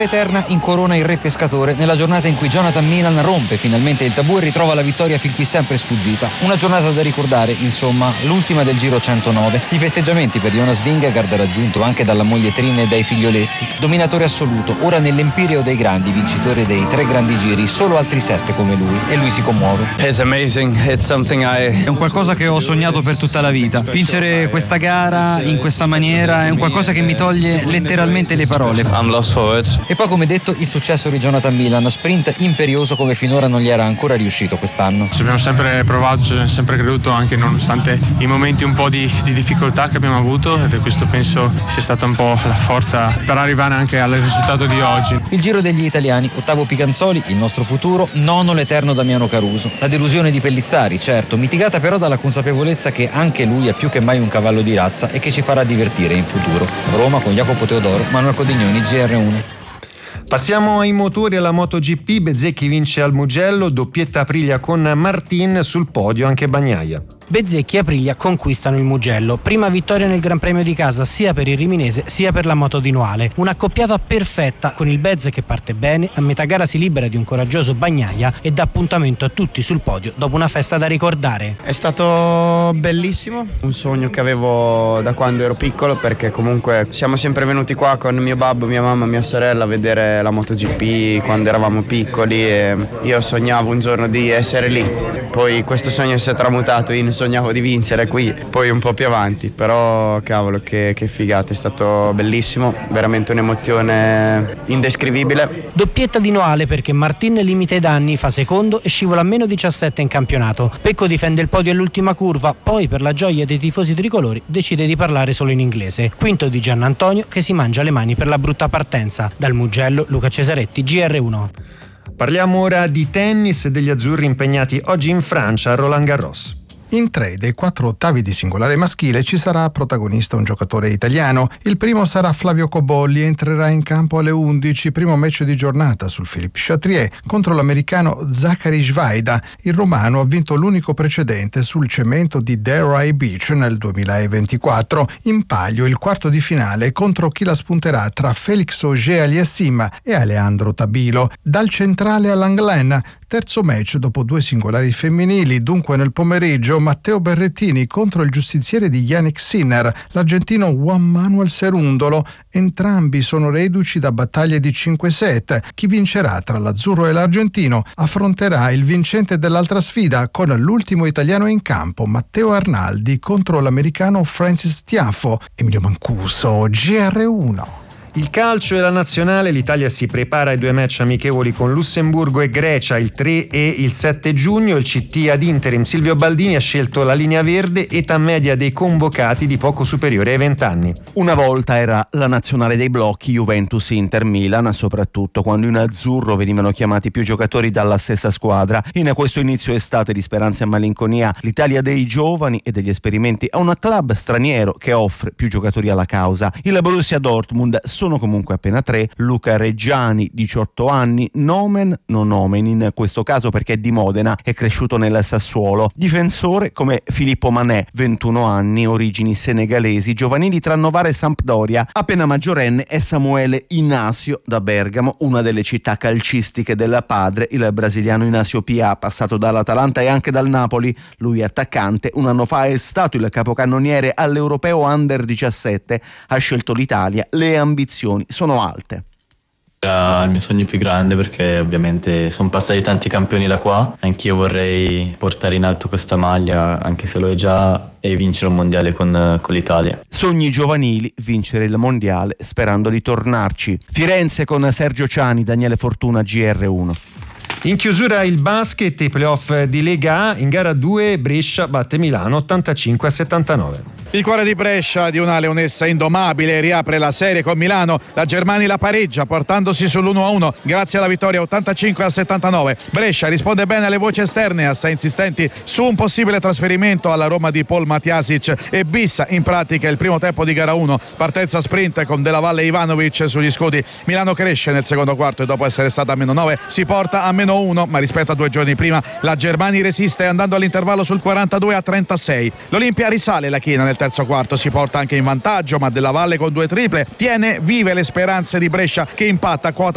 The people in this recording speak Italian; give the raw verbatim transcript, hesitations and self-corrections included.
Eterna incorona il re pescatore nella giornata in cui Jonathan Milan rompe finalmente il tabù e ritrova la vittoria fin qui sempre sfuggita. Una giornata da ricordare, insomma, l'ultima del Giro centonove. I festeggiamenti per Jonas Vingegaard, raggiunto anche dalla moglie Trin e dai figlioletti. Dominatore assoluto, ora nell'empireo dei grandi, vincitore dei tre grandi giri, solo altri sette come lui, e lui si commuove. It's amazing. It's something I... È un qualcosa che ho sognato per tutta la vita. Vincere questa gara in questa maniera è un qualcosa che mi toglie letteralmente le parole. I'm lost for words. E poi, come detto, il successo di Jonathan Milan, sprint imperioso come finora non gli era ancora riuscito quest'anno. Ci abbiamo sempre provato, ci abbiamo sempre creduto, anche nonostante i momenti un po' di, di difficoltà che abbiamo avuto, ed questo penso sia stata un po' la forza per arrivare anche al risultato di oggi. Il Giro degli italiani, ottavo Piganzoli, il nostro futuro, nono l'eterno Damiano Caruso. La delusione di Pellizzari, certo, mitigata però dalla consapevolezza che anche lui è più che mai un cavallo di razza e che ci farà divertire in futuro. Roma con Jacopo Teodoro, Manuel Codignoni, G R uno. Passiamo ai motori alla MotoGP. Bezzecchi vince al Mugello, doppietta Aprilia con Martin, sul podio anche Bagnaia. Bezzecchi e Aprilia conquistano il Mugello, prima vittoria nel Gran Premio di casa sia per il riminese sia per la moto di Noale. Un'accoppiata perfetta con il Bez che parte bene, a metà gara si libera di un coraggioso Bagnaia e dà appuntamento a tutti sul podio dopo una festa da ricordare. È stato bellissimo, un sogno che avevo da quando ero piccolo, perché comunque siamo sempre venuti qua con mio babbo, mia mamma, mia sorella a vedere la MotoGP quando eravamo piccoli, e io sognavo un giorno di essere lì. Poi questo sogno si è tramutato in sognavo di vincere qui, poi un po' più avanti, però cavolo che, che figata, è stato bellissimo, veramente un'emozione indescrivibile. Doppietta di Noale perché Martin limita i danni, fa secondo e scivola a meno diciassette in campionato. Pecco difende il podio all'ultima curva, poi per la gioia dei tifosi tricolori decide di parlare solo in inglese. Quinto di Giannantonio che si mangia le mani per la brutta partenza. Dal Mugello Luca Cesaretti, G R uno. Parliamo ora di tennis e degli azzurri impegnati oggi in Francia a Roland Garros. In tre dei quattro ottavi di singolare maschile ci sarà protagonista un giocatore italiano. Il primo sarà Flavio Cobolli, entrerà in campo alle undici, primo match di giornata sul Philippe Chatrier contro l'americano Zachary Schweida. Il romano ha vinto l'unico precedente sul cemento di Delray Beach nel duemilaventiquattro. In palio il quarto di finale contro chi la spunterà tra Felix Auger-Aliassime e Alejandro Tabilo. Dal centrale all'Anglen, terzo match dopo due singolari femminili, dunque nel pomeriggio Matteo Berrettini contro il giustiziere di Yannick Sinner, l'argentino Juan Manuel Cerundolo. Entrambi sono reduci da battaglie di cinque set. Chi vincerà tra l'azzurro e l'argentino affronterà il vincente dell'altra sfida con l'ultimo italiano in campo, Matteo Arnaldi, contro l'americano Francis Tiafoe. Emilio Mancuso, G R uno. Il calcio e la nazionale, l'Italia si prepara ai due match amichevoli con Lussemburgo e Grecia il tre e il sette giugno. Il C T ad interim Silvio Baldini ha scelto la linea verde, età media dei convocati di poco superiore ai venti anni. Una volta era la nazionale dei blocchi Juventus, Inter, Milan, soprattutto quando in azzurro venivano chiamati più giocatori dalla stessa squadra. In questo inizio estate di speranza e malinconia, l'Italia dei giovani e degli esperimenti ha un club straniero che offre più giocatori alla causa. Il Borussia Dortmund sono comunque appena tre. Luca Reggiani, diciotto anni, nomen non omen in questo caso perché è di Modena, è cresciuto nel Sassuolo. Difensore come Filippo Manè, ventuno anni, origini senegalesi, giovanili tra Novara e Sampdoria. Appena maggiorenne è Samuele Inasio da Bergamo, una delle città calcistiche del padre, il brasiliano Inasio Pia, passato dall'Atalanta e anche dal Napoli. Lui è attaccante, un anno fa è stato il capocannoniere all'Europeo Under diciassette, ha scelto l'Italia, le ambizioni sono alte. Era il mio sogno più grande perché ovviamente sono passati tanti campioni da qua, anch'io vorrei portare in alto questa maglia anche se lo è già e vincere un mondiale con, con l'Italia. Sogni giovanili, vincere il mondiale sperando di tornarci. Firenze con Sergio Ciani, Daniele Fortuna, G R uno. In chiusura il basket e i playoff di Lega A. In gara due Brescia batte Milano ottantacinque a settantanove. Il cuore di Brescia, di una leonessa indomabile, riapre la serie con Milano. La Germani la pareggia portandosi sull'uno a uno grazie alla vittoria ottantacinque a settantanove. Brescia risponde bene alle voci esterne assai insistenti su un possibile trasferimento alla Roma di Paul Matjasic e bissa in pratica il primo tempo di gara uno. Partenza sprint con Della Valle e Ivanovic sugli scudi. Milano cresce nel secondo quarto e dopo essere stata a meno nove si porta a meno uno, ma rispetto a due giorni prima la Germani resiste andando all'intervallo sul quarantadue a trentasei. L'Olimpia risale la china nel terzo quarto, si porta anche in vantaggio, ma Della Valle con due triple tiene vive le speranze di Brescia che impatta a quota